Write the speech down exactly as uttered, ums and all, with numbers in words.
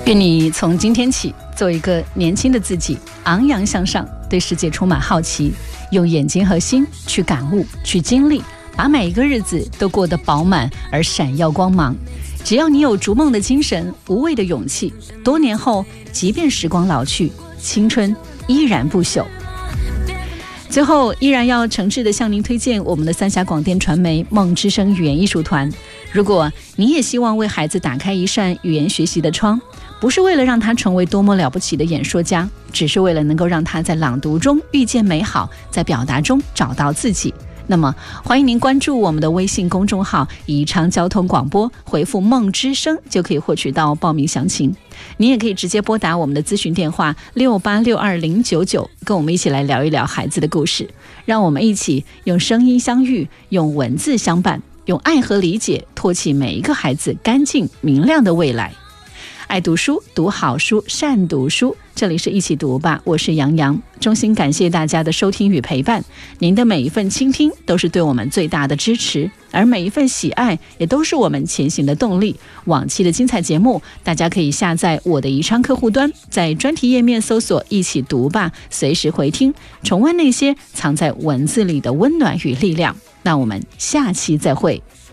愿你从今天起做一个年轻的自己，昂扬向上，对世界充满好奇，用眼睛和心去感悟，去经历，把每一个日子都过得饱满而闪耀光芒。只要你有逐梦的精神，无畏的勇气，多年后即便时光老去，青春依然不朽。最后依然要诚挚地向您推荐我们的三峡广电传媒梦之声语言艺术团。如果你也希望为孩子打开一扇语言学习的窗，不是为了让他成为多么了不起的演说家，只是为了能够让他在朗读中遇见美好，在表达中找到自己，那么欢迎您关注我们的微信公众号宜昌交通广播，回复梦之声就可以获取到报名详情。你也可以直接拨打我们的咨询电话六八六二零九九，跟我们一起来聊一聊孩子的故事，让我们一起用声音相遇，用文字相伴，用爱和理解托起每一个孩子干净明亮的未来。爱读书，读好书，善读书，这里是一起读吧，我是杨洋，衷心感谢大家的收听与陪伴，您的每一份倾听都是对我们最大的支持，而每一份喜爱也都是我们前行的动力。往期的精彩节目大家可以下载我的宜昌客户端，在专题页面搜索一起读吧，随时回听，重温那些藏在文字里的温暖与力量。那我们下期再会。